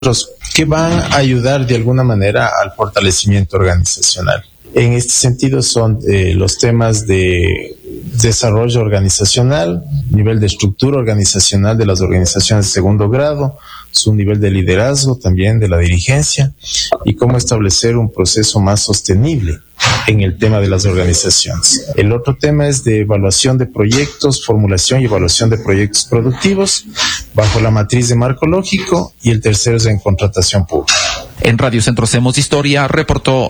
que van a ayudar de alguna manera al fortalecimiento organizacional. En este sentido son los temas de desarrollo organizacional, nivel de estructura organizacional de las organizaciones de segundo grado, su nivel de liderazgo también de la dirigencia y cómo establecer un proceso más sostenible en el tema de las organizaciones. El otro tema es de evaluación de proyectos, formulación y evaluación de proyectos productivos bajo la matriz de marco lógico, y el tercero es en contratación pública. En Radio Centro Hacemos Historia, reportó